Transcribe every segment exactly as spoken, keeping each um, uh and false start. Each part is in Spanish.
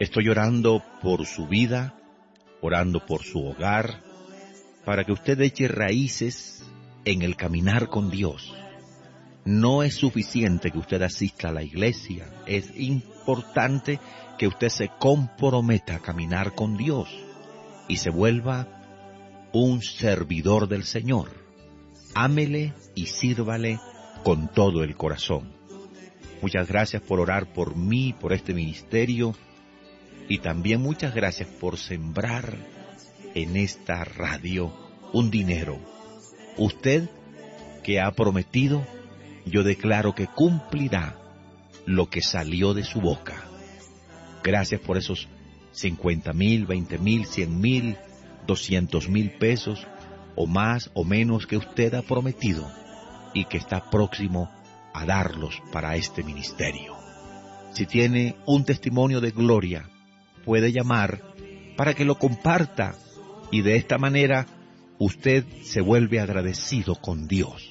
Estoy orando por su vida, orando por su hogar, para que usted eche raíces en el caminar con Dios. No es suficiente que usted asista a la iglesia, es importante que usted se comprometa a caminar con Dios y se vuelva un servidor del Señor. Ámele y sírvale con todo el corazón. Muchas gracias por orar por mí, por este ministerio, y también muchas gracias por sembrar en esta radio un dinero. Usted que ha prometido, yo declaro que cumplirá lo que salió de su boca. Gracias por esos cincuenta mil, veinte mil, cien mil, doscientos mil pesos, o más o menos que usted ha prometido y que está próximo a darlos para este ministerio. Si tiene un testimonio de gloria, puede llamar para que lo comparta y de esta manera usted se vuelve agradecido con Dios.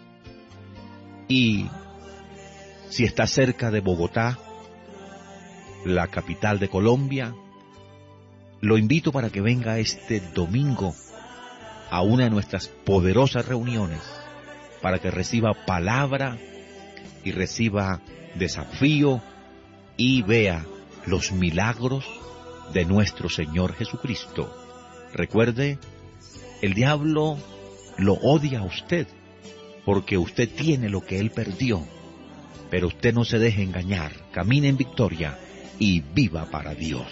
Y si está cerca de Bogotá, la capital de Colombia, lo invito para que venga este domingo a una de nuestras poderosas reuniones para que reciba palabra y reciba desafío y vea los milagros de nuestro Señor Jesucristo. Recuerde, el diablo lo odia a usted porque usted tiene lo que él perdió, pero usted no se deje engañar, camine en victoria y viva para Dios.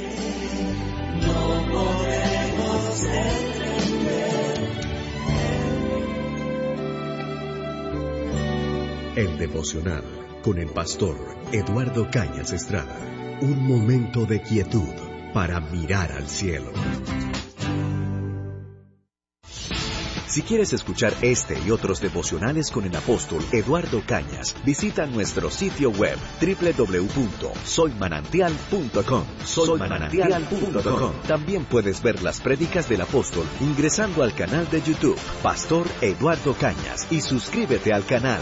No podemos entender. El devocional con el pastor Eduardo Cañas Estrada. Un momento de quietud para mirar al cielo. Si quieres escuchar este y otros devocionales con el apóstol Eduardo Cañas, visita nuestro sitio web doble u doble u doble u punto soy manantial punto com. soy manantial punto com. También puedes ver las prédicas del apóstol ingresando al canal de YouTube Pastor Eduardo Cañas y suscríbete al canal.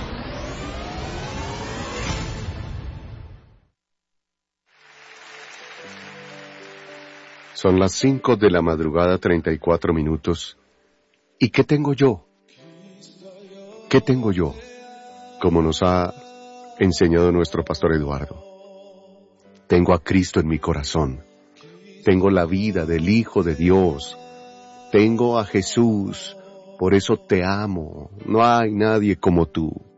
Son las cinco de la madrugada, treinta y cuatro minutos. ¿Y qué tengo yo? ¿Qué tengo yo? Como nos ha enseñado nuestro pastor Eduardo. Tengo a Cristo en mi corazón. Tengo la vida del Hijo de Dios. Tengo a Jesús. Por eso te amo. No hay nadie como tú.